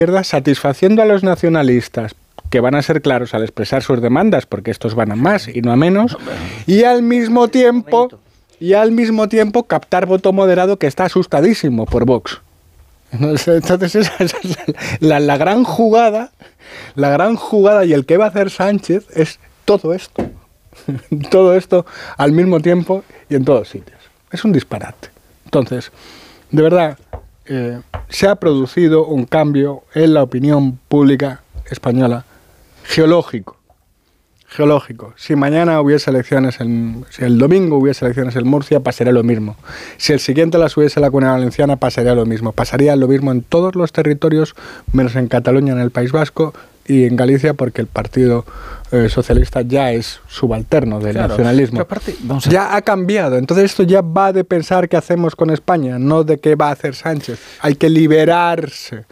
izquierda satisfaciendo a los nacionalistas, que van a ser claros al expresar sus demandas, porque estos van a más y no a menos, y al mismo tiempo captar voto moderado que está asustadísimo por Vox. Entonces esa es la gran jugada, y el que va a hacer Sánchez es todo esto al mismo tiempo y en todos sitios. Es un disparate. Entonces, de verdad, se ha producido un cambio en la opinión pública española geológico. Si mañana hubiese elecciones, si el domingo hubiese elecciones en Murcia, pasaría lo mismo. Si el siguiente las hubiese en la Comunidad Valenciana, pasaría lo mismo. Pasaría lo mismo en todos los territorios, menos en Cataluña, en el País Vasco y en Galicia, porque el Partido Socialista ya es subalterno del nacionalismo. Aparte, ya ha cambiado. Entonces esto ya va de pensar qué hacemos con España, no de qué va a hacer Sánchez. Hay que liberarse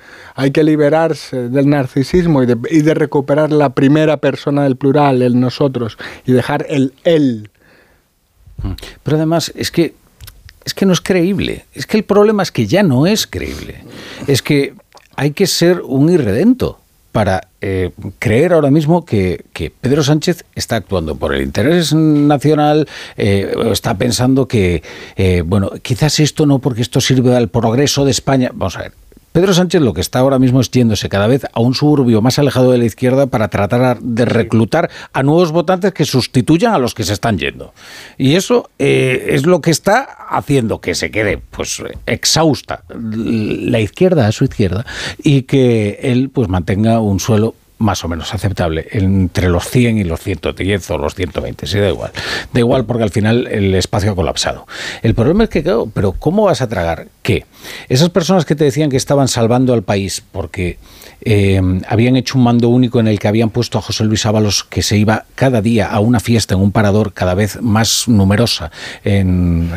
del narcisismo y de recuperar la primera persona del plural, el nosotros, y dejar el él. Pero además es que no es creíble. Es que el problema es que ya no es creíble. Es que hay que ser un irredento para creer ahora mismo que Pedro Sánchez está actuando por el interés nacional, está pensando que, quizás esto no, porque esto sirve al progreso de España. Vamos a ver. Pedro Sánchez lo que está ahora mismo es yéndose cada vez a un suburbio más alejado de la izquierda para tratar de reclutar a nuevos votantes que sustituyan a los que se están yendo. Y eso es lo que está haciendo que se quede pues exhausta la izquierda a su izquierda y que él pues mantenga un suelo más o menos aceptable, entre los 100 y los 110 o los 120, sí, da igual porque al final el espacio ha colapsado. El problema es que, claro, pero ¿cómo vas a tragar que esas personas que te decían que estaban salvando al país porque habían hecho un mando único en el que habían puesto a José Luis Ábalos, que se iba cada día a una fiesta en un parador cada vez más numerosa, en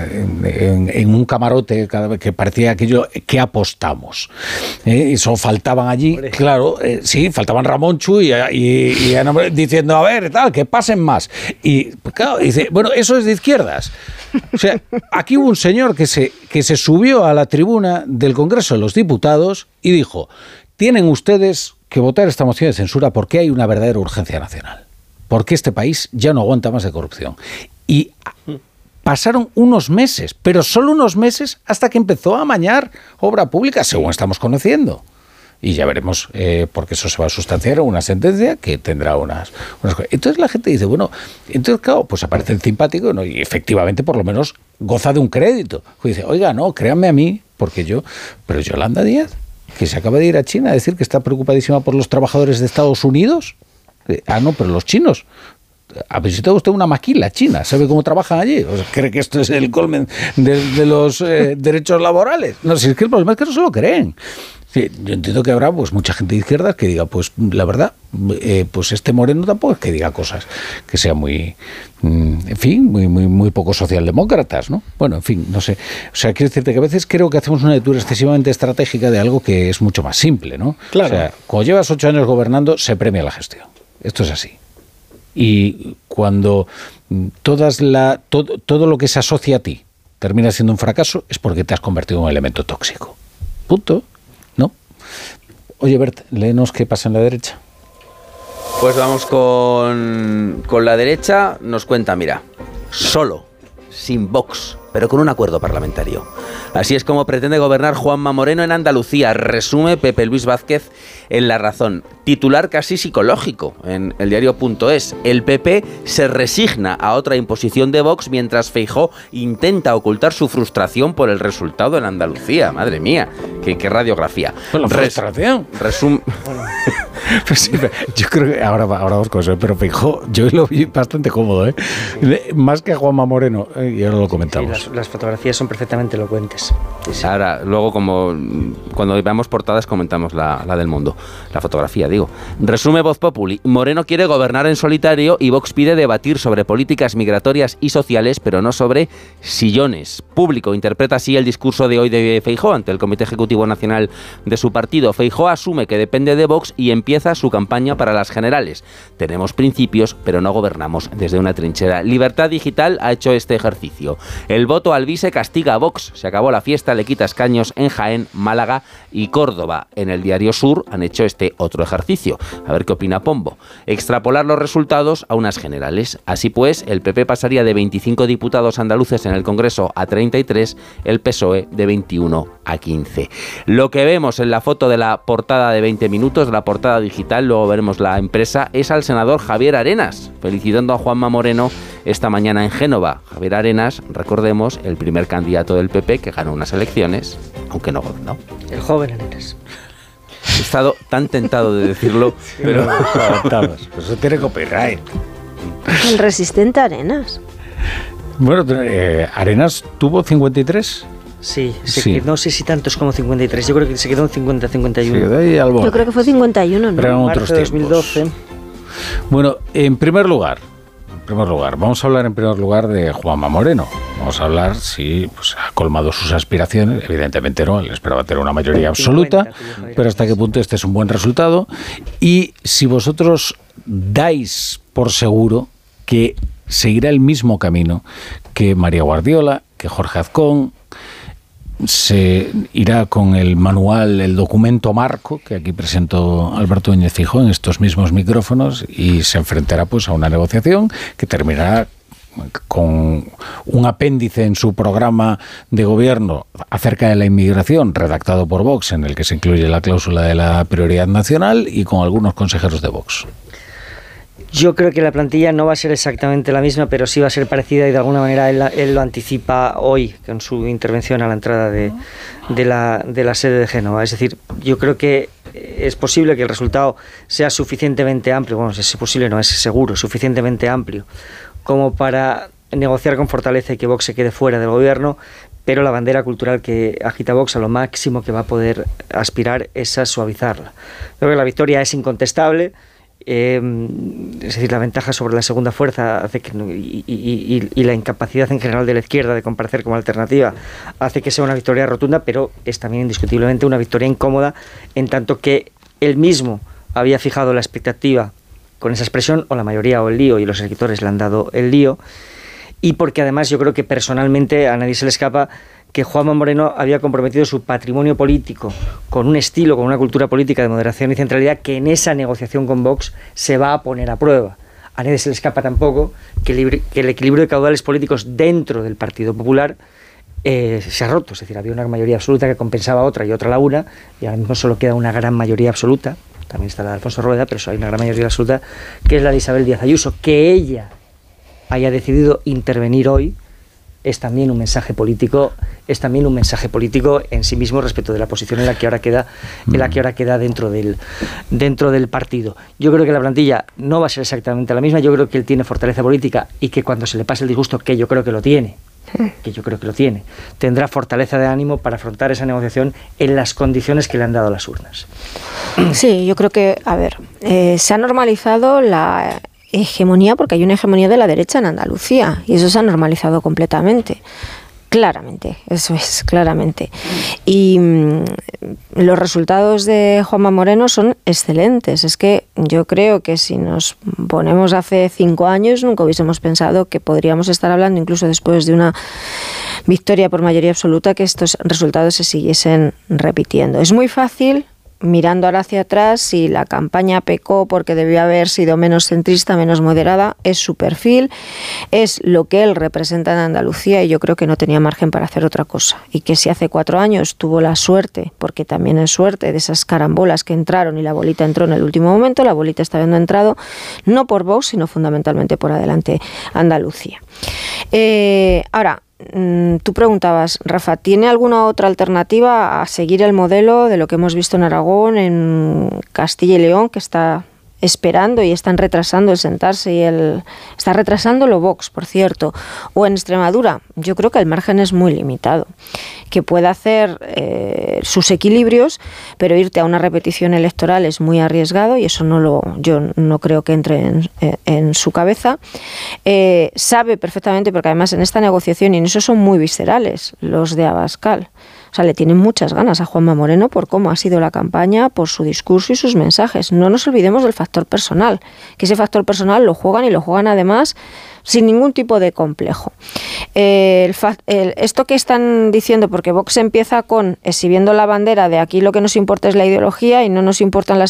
un camarote, cada vez que parecía aquello que apostamos? Eso faltaban allí, claro, sí, faltaban Ramonchu y diciendo, a ver, tal, que pasen más. Y claro, dice, bueno, eso es de izquierdas. O sea, aquí hubo un señor que se subió a la tribuna del Congreso de los Diputados y dijo: tienen ustedes que votar esta moción de censura porque hay una verdadera urgencia nacional, porque este país ya no aguanta más de corrupción. Y pasaron unos meses, pero solo unos meses, hasta que empezó a amañar obra pública, según estamos conociendo. Y ya veremos, porque eso se va a sustanciar en una sentencia que tendrá unas cosas. Entonces la gente dice, bueno, entonces claro, pues aparece el simpático, ¿no? Y efectivamente por lo menos goza de un crédito. Y dice, oiga, no, créanme a mí, pero Yolanda Díaz, que se acaba de ir a China a decir que está preocupadísima por los trabajadores de Estados Unidos. No, pero los chinos. ¿Ha visitado usted una maquila china? ¿Sabe cómo trabajan allí? ¿O sea, cree que esto es el colmen de los derechos laborales? No, si es que el problema es que no se lo creen. Sí, yo entiendo que habrá pues mucha gente de izquierdas que diga, pues la verdad, pues este Moreno tampoco es que diga cosas que sean muy, en fin, muy poco socialdemócratas, ¿no? Bueno, en fin, no sé. O sea, quiero decirte que a veces creo que hacemos una lectura excesivamente estratégica de algo que es mucho más simple, ¿no? Claro. O sea, cuando llevas 8 años gobernando, se premia la gestión. Esto es así. Y cuando todo lo que se asocia a ti termina siendo un fracaso, es porque te has convertido en un elemento tóxico. Punto. ¿No? Oye, Bert, léenos qué pasa en la derecha. Pues vamos con la derecha. Nos cuenta, mira, solo, sin Vox, pero con un acuerdo parlamentario. Así es como pretende gobernar Juanma Moreno en Andalucía, resume Pepe Luis Vázquez en La Razón. Titular casi psicológico en el diario.es. El PP se resigna a otra imposición de Vox mientras Feijóo intenta ocultar su frustración por el resultado en Andalucía. Madre mía, qué radiografía. Bueno, frustración. Pues sí, yo creo que ahora vamos con eso, pero Feijóo yo lo vi bastante cómodo, ¿eh? Más que a Juanma Moreno, y ahora lo comentamos. Sí, las fotografías son perfectamente elocuentes. Sí. Ahora, luego cuando veamos portadas comentamos la del Mundo, la fotografía, digo. Resume Voz Populi. Moreno quiere gobernar en solitario y Vox pide debatir sobre políticas migratorias y sociales, pero no sobre sillones. Público interpreta así el discurso de hoy de Feijóo ante el Comité Ejecutivo Nacional de su partido. Feijóo asume que depende de Vox y empieza empieza su campaña para las generales. Tenemos principios, pero no gobernamos desde una trinchera. Libertad Digital ha hecho este ejercicio. El voto al vice castiga a Vox. Se acabó la fiesta, le quita escaños en Jaén, Málaga y Córdoba. En el Diario Sur han hecho este otro ejercicio. A ver qué opina Pombo. Extrapolar los resultados a unas generales. Así pues, el PP pasaría de 25 diputados andaluces en el Congreso a 33, el PSOE de 21 a 15. Lo que vemos en la foto de la portada de 20 minutos, la portada digital, luego veremos la impresa, es al senador Javier Arenas, felicitando a Juanma Moreno esta mañana en Génova. Javier Arenas, recordemos, el primer candidato del PP que ganó unas elecciones, aunque no gobernó. El joven Arenas. He estado tan tentado de decirlo, pero... Eso tiene copyright. El resistente Arenas. Bueno, Arenas tuvo 53. Sí. No sé si tantos como 53. Yo creo que se quedó en 50-51. Yo creo que fue 51, ¿no? Pero eran otros Marzo de tiempos. 2012. Bueno, en primer lugar, vamos a hablar en primer lugar de Juanma Moreno. Vamos a hablar si ha colmado sus aspiraciones. Evidentemente no, él esperaba tener una mayoría absoluta, pero hasta qué punto este es un buen resultado. Y si vosotros dais por seguro que seguirá el mismo camino que María Guardiola, que Jorge Azcón, se irá con el manual, el documento marco que aquí presentó Alberto Núñez Feijóo en estos mismos micrófonos y se enfrentará pues a una negociación que terminará con un apéndice en su programa de gobierno acerca de la inmigración redactado por Vox, en el que se incluye la cláusula de la prioridad nacional, y con algunos consejeros de Vox. Yo creo que la plantilla no va a ser exactamente la misma, pero sí va a ser parecida, y de alguna manera él lo anticipa hoy con su intervención a la entrada de la sede de Génova. Es decir, yo creo que es posible que el resultado sea suficientemente amplio, bueno, es posible, no es seguro, suficientemente amplio como para negociar con fortaleza y que Vox se quede fuera del gobierno, pero la bandera cultural que agita Vox a lo máximo que va a poder aspirar es a suavizarla. Creo que la victoria es incontestable. Es decir, la ventaja sobre la segunda fuerza hace que, y la incapacidad en general de la izquierda de comparecer como alternativa hace que sea una victoria rotunda, pero es también indiscutiblemente una victoria incómoda, en tanto que él mismo había fijado la expectativa con esa expresión, o la mayoría, o el lío, y los electores le han dado el lío, y porque además yo creo que personalmente a nadie se le escapa que Juanma Moreno había comprometido su patrimonio político con un estilo, con una cultura política de moderación y centralidad que en esa negociación con Vox se va a poner a prueba. A nadie se le escapa tampoco que el equilibrio de caudales políticos dentro del Partido Popular se ha roto. Es decir, había una mayoría absoluta que compensaba a otra y otra la una, y ahora mismo solo queda una gran mayoría absoluta. También está la de Alfonso Rueda, pero hay una gran mayoría absoluta, que es la de Isabel Díaz Ayuso. Que ella haya decidido intervenir hoy es también un mensaje político, en sí mismo respecto de la posición en la que ahora queda, dentro del partido. Yo creo que la plantilla no va a ser exactamente la misma. Yo creo que él tiene fortaleza política, y que cuando se le pase el disgusto, que yo creo que lo tiene, tendrá fortaleza de ánimo para afrontar esa negociación en las condiciones que le han dado las urnas. Sí, yo creo que, se ha normalizado la hegemonía, porque hay una hegemonía de la derecha en Andalucía, y eso se ha normalizado completamente. Claramente, eso es, claramente. Y los resultados de Juanma Moreno son excelentes. Es que yo creo que si nos ponemos hace 5 años, nunca hubiésemos pensado que podríamos estar hablando, incluso después de una victoria por mayoría absoluta, que estos resultados se siguiesen repitiendo. Es muy fácil, mirando ahora hacia atrás, si la campaña pecó porque debió haber sido menos centrista, menos moderada. Es su perfil, es lo que él representa en Andalucía, y yo creo que no tenía margen para hacer otra cosa. Y que si hace 4 años tuvo la suerte, porque también es suerte, de esas carambolas que entraron y la bolita entró en el último momento, la bolita está habiendo entrado no por Vox, sino fundamentalmente por Adelante Andalucía. Ahora, tú preguntabas, Rafa, ¿tiene alguna otra alternativa a seguir el modelo de lo que hemos visto en Aragón, en Castilla y León, que está esperando y están retrasando el sentarse, y está retrasándolo Vox, por cierto, o en Extremadura? Yo creo que el margen es muy limitado, que puede hacer sus equilibrios, pero irte a una repetición electoral es muy arriesgado, y eso yo no creo que entre en su cabeza. Sabe perfectamente, porque además en esta negociación, y en eso son muy viscerales los de Abascal, O sea, le tienen muchas ganas a Juanma Moreno por cómo ha sido la campaña, por su discurso y sus mensajes. No nos olvidemos del factor personal, que ese factor personal lo juegan y lo juegan además sin ningún tipo de complejo. Esto que están diciendo, porque Vox empieza con exhibiendo la bandera de aquí lo que nos importa es la ideología y no nos importan las